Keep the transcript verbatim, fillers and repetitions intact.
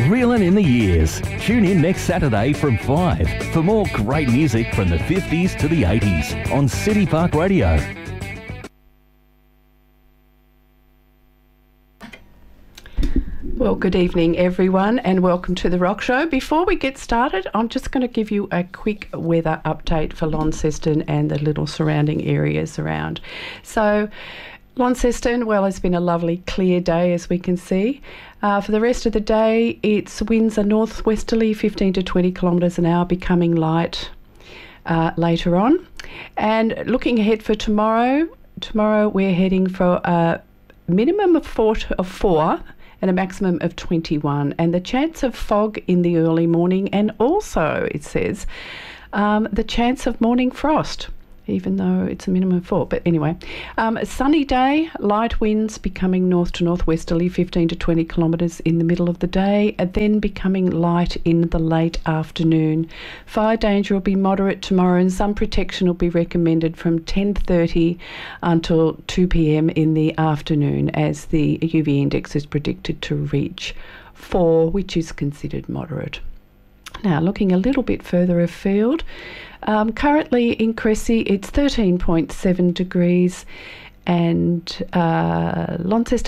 Reelin' in the Years. Tune in next Saturday from five for more great music from the fifties to the eighties on City Park Radio. Well, good evening, everyone, and welcome to The Rock Show. Before we get started, I'm just going to give you a quick weather update for Launceston and the little surrounding areas around. So, Launceston, well, it's been a lovely clear day, as we can see. Uh, for the rest of the day, its winds are northwesterly, fifteen to twenty kilometres an hour, becoming light uh, later on. And looking ahead for tomorrow, tomorrow we're heading for a minimum of four, of four and a maximum of twenty-one. And the chance of fog in the early morning, and also, it says, um, the chance of morning frost, even though it's a minimum of four. But anyway, um, a sunny day, light winds becoming north to northwesterly, fifteen to twenty kilometres in the middle of the day, and then becoming light in the late afternoon. Fire danger will be moderate tomorrow, and some protection will be recommended from ten thirty until two p.m. in the afternoon, as the U V index is predicted to reach four, which is considered moderate. Now, looking a little bit further afield, um, currently in Cressy it's thirteen point seven degrees, and uh, Launceston